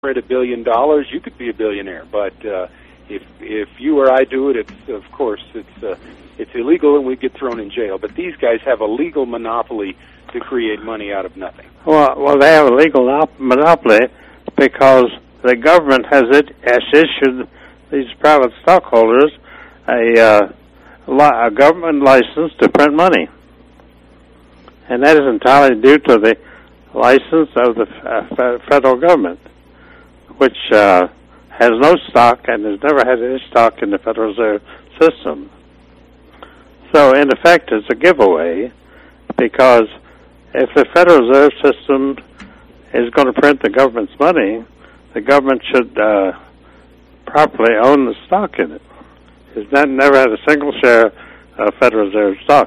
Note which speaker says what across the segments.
Speaker 1: print $1 billion, you could be a billionaire. But if you or I do it, it's illegal and we get thrown in jail. But these guys have a legal monopoly to create money out of nothing.
Speaker 2: Well, they have a legal monopoly because the government has issued these private stockholders a government license to print money, and that is entirely due to the license of the federal government, which has no stock and has never had any stock in the Federal Reserve System. So, in effect, it's a giveaway, because if the Federal Reserve System is going to print the government's money, the government should properly own the stock in it. It's never had a single share of Federal Reserve stock.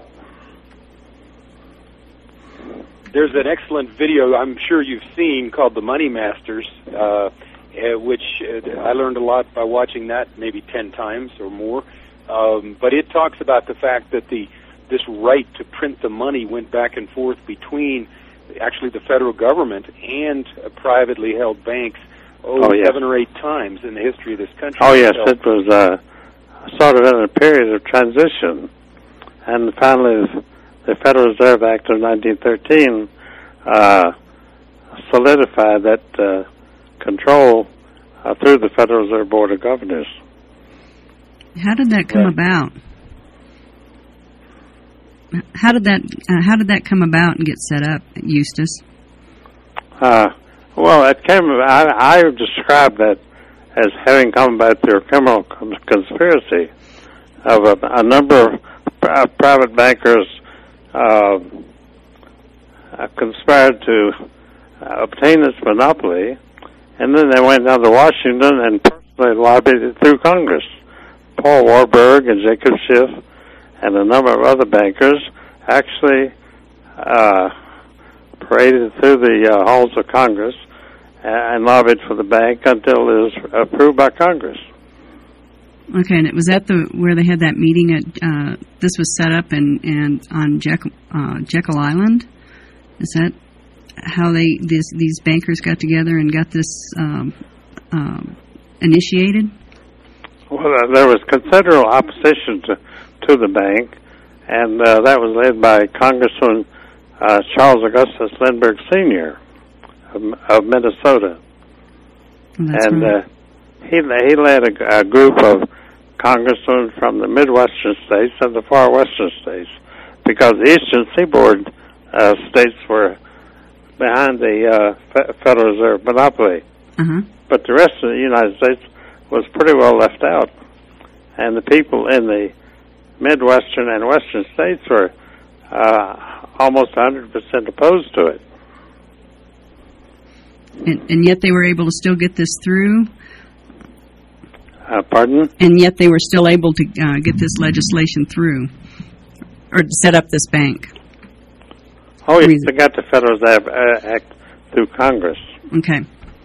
Speaker 1: There's an excellent video I'm sure you've seen called The Money Masters, which I learned a lot by watching that, maybe 10 times or more. But it talks about the fact that this right to print the money went back and forth between actually the federal government and privately held banks 7 or 8 times in the history of this country.
Speaker 2: Oh, yes, it was sort of in a period of transition. And finally, the Federal Reserve Act of 1913 solidified that control through the Federal Reserve Board of Governors.
Speaker 3: How did that come about? How did that come about and get set up, Eustace?
Speaker 2: Well, it came. I described that as having come about through a criminal conspiracy of a number of private bankers conspired to obtain this monopoly, and then they went down to Washington and personally lobbied it through Congress. Paul Warburg and Jacob Schiff and a number of other bankers actually paraded through the halls of Congress and lobbied for the bank until it was approved by Congress.
Speaker 3: Okay, and it was at where they had that meeting at. This was set up and on Jekyll Island. Is that how these bankers got together and got this initiated?
Speaker 2: Well, there was considerable opposition to the bank, and that was led by Congressman Charles Augustus Lindbergh Sr. of Minnesota. And right. He led a group of congressmen from the Midwestern states and the far western states, because the Eastern Seaboard states were behind the Federal Reserve monopoly.
Speaker 3: Uh-huh.
Speaker 2: But the rest of the United States was pretty well left out. And the people in the Midwestern and Western states were almost 100% opposed to it.
Speaker 3: And yet they were able to still get this through?
Speaker 2: Pardon?
Speaker 3: And yet they were still able to get this legislation through, or set up this bank?
Speaker 2: Oh, yes, they got the Federal Reserve Act through Congress.
Speaker 3: Okay.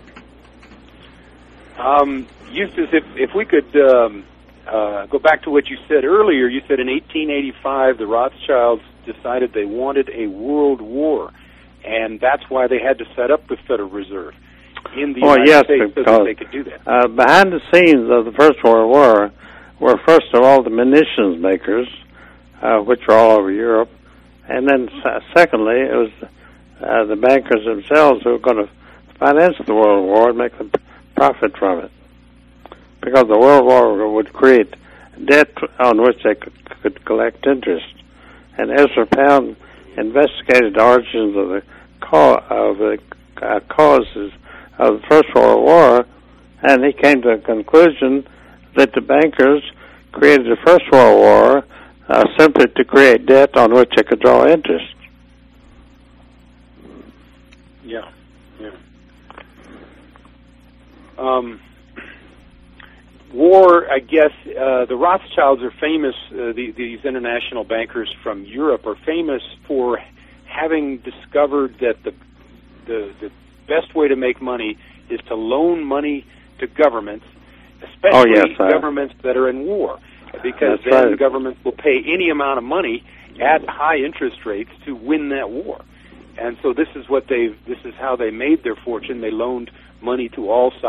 Speaker 1: Eustace, if we could go back to what you said earlier, you said in 1885 the Rothschilds decided they wanted a world war, and that's why they had to set up the Federal Reserve in the United States so that they could do that.
Speaker 2: Behind the scenes of the First World War were, first of all, the munitions makers, which were all over Europe, and then secondly, it was the bankers themselves who were going to finance the World War and make the profit from it, because the World War would create debt on which they could collect interest. And Ezra Pound investigated the origins of the causes of the First World War, and he came to the conclusion that the bankers created the First World War simply to create debt on which they could draw interest.
Speaker 1: Yeah. War, I guess, the Rothschilds are famous, these international bankers from Europe are famous for having discovered that the best way to make money is to loan money to governments, especially governments that are in war, because then governments will pay any amount of money at high interest rates to win that war. And so this is how they made their fortune. They loaned money to all